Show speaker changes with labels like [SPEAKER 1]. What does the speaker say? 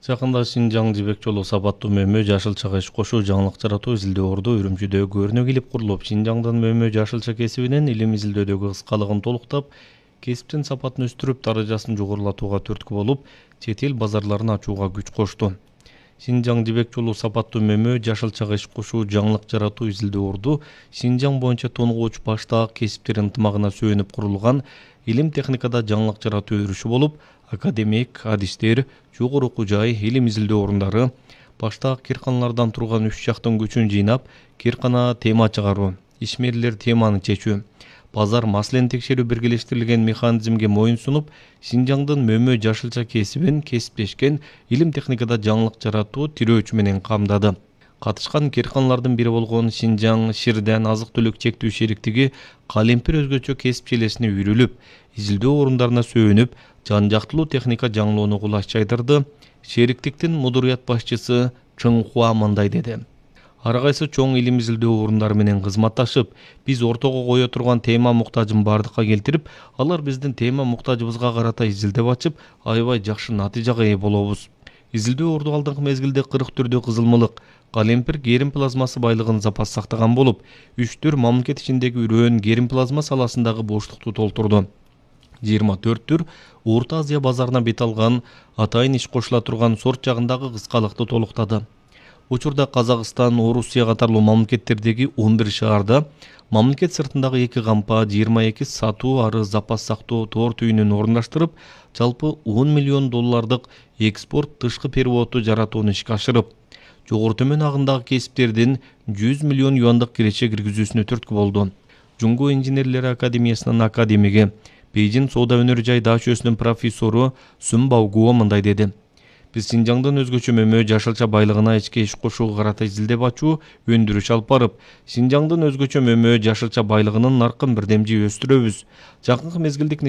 [SPEAKER 1] Жакында Шинжаң жибек жолу сапаттуу мөмө жашылчага иш кошуу жаңылык жаратуу изилдөө Үрүмчүдө көрүнө келип курулуп, Шинжаңдын мөмө жашылча кесибинин илим изилдөөдөгү кыскалыгын толуктап, кесиптин сапатын өстүрүп, даражасын жогорулатууга түрткү болуп, чет эл базарларын ачууга күч кошту. Шинжаң жибек жолу сапаттуу мөмө жашылчага иш кошуу жаңылык жаратуу изилдөө Шинжаң боюнча тонугуучу баштаак кесиптер ынтымагына сүйөнүп курулган илим техникада жаңылык жаратуу өрүшү болуп, академик, адистер, жогору окуу жай, илим изилдөө орундары баштаак кирканалардан турган 3 жактын күчүн жыйнап, киркана тема чыгаруу, ишмерлер теманы чечүү, базар маселени текшерүү биргелештирилген механизмге моюн сунуп, Шинжаңдын мөмө жашылча кесибин кесиптешкен илим техникада жаңылык жаратуу тирөөчү менен камдады. Катышкан кирканалардын бири болгон Шинжаң Ширден азык-түлүк чектүү шериктиги калемпир өзгөчө кесип желесине үйрүлүп, изилдөө орундарына сөөнүп, жан жактылуу техника жаңылоону кулаш чайдырды. Шериктиктин мудурият башчысы Чың Хуа мындай деди: Ар кайсы чоң илим изилдөө орундары менен кызматташып, биз ортого кое турган тема муктажын бардыкка келтирип, алар биздин тема муктажыбызга карата изилдеп ачып, аябай жакшы натыйжага ээ болобуз. Изилдөө орду алдыңкы мезгилде 40 түрдүү кызылмылык, калемпир герим плазмасы байлыгын запас сактаган болуп, 3 түр мамлекет ичиндеги үрөөн герим плазма саласындагы боштукту толтурду. 24 түр Орто Азия базарына бет алган, атайын иш кошула турган сорт жагындагы кыскалыкты толуктады. Учурда Казакстан, Орусия катарлуу мамлекеттердеги 11 шаарда, мамлекет сыртындагы 2 кампа, 22 сатуу ары запас сактоо тоор түйүнүн орундаштырып, жалпы $10 миллион экспорт тышкы переводу жаратууну ишке ашырып, жогору төмөн агындагы кесиптердин 100 миллион юандык киреше киргизүүсүнө түрткү болду. Жуңго инженерлери академиясынын академиги, Бейжин соода өнөр жай дачөсүнүн профессору Сүн Баогуо мындай деди: Биз Шинжаңдын өзгөчө мөмө жашылча байлыгына ичке иш кошууга карата изилдеп ачуу, өндүрүш алып барып, Шинжаңдын өзгөчө мөмө жашылча байлыгынын наркын бирдемжи өстүрөбүз. Жакынкы мезгилдик